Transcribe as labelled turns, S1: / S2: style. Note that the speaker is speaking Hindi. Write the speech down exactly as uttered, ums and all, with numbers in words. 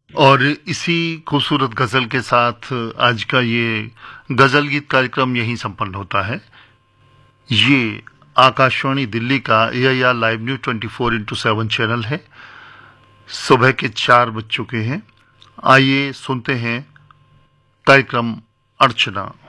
S1: और इसी खूबसूरत गज़ल के साथ आज का ये गज़ल गीत कार्यक्रम यहीं संपन्न होता है। ये आकाशवाणी दिल्ली का AIR live news twenty four into seven channel है। सुबह के चार बज चुके हैं। आइए सुनते हैं कार्यक्रम अर्चना।